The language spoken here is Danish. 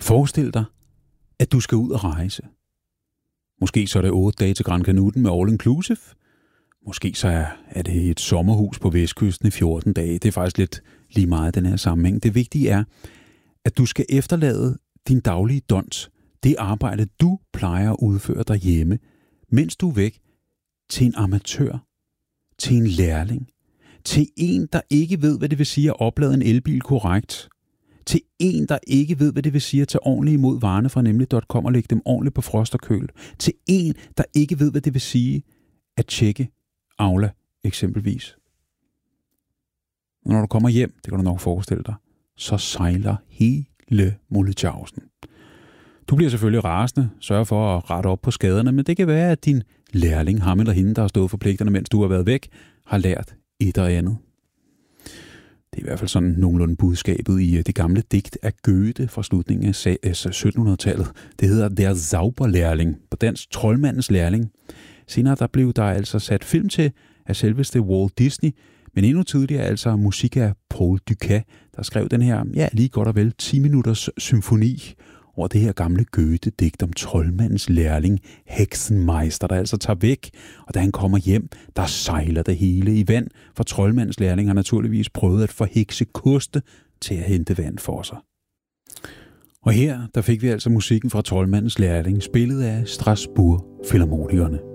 Forestil dig, at du skal ud og rejse. Måske så er det 8 dage til Gran Canuten med all inclusive. Måske så er det et sommerhus på Vestkysten i 14 dage. Det er faktisk lidt lige meget den her sammenhæng. Det vigtige er, at du skal efterlade din daglige dons, det arbejde, du plejer at udføre derhjemme, mens du er væk, til en amatør, til en lærling, til en, der ikke ved, hvad det vil sige at oplade en elbil korrekt, til en, der ikke ved, hvad det vil sige at tage ordentligt imod varerne fra nemlig.com og lægge dem ordentligt på frost og køl, til en, der ikke ved, hvad det vil sige at tjekke Aula eksempelvis. Og når du kommer hjem, det kan du nok forestille dig, så sejler hele Molletjavsen. Du bliver selvfølgelig rasende, sørger for at rette op på skaderne, men det kan være, at din lærling, ham eller hende, der har stået for pligterne, mens du har været væk, har lært et og andet. Det er i hvert fald sådan nogenlunde budskabet i det gamle digt af Goethe fra slutningen af 1700-tallet. Det hedder Der Zauberlehrling, på dansk troldmandens lærling. Senere der blev der altså sat film til af selveste Walt Disney, men endnu tidligere altså musik af Paul Dukas, der skrev den her, lige godt og vel 10 minutters symfoni over det her gamle Goethe-digt om troldmandens lærling, Hexenmeister, der altså tager væk, og da han kommer hjem, der sejler det hele i vand, for troldmandens lærling har naturligvis prøvet at forhekse koste til at hente vand for sig. Og her, der fik vi altså musikken fra troldmandens lærling, spillet af Strasbourg Filharmonikerne.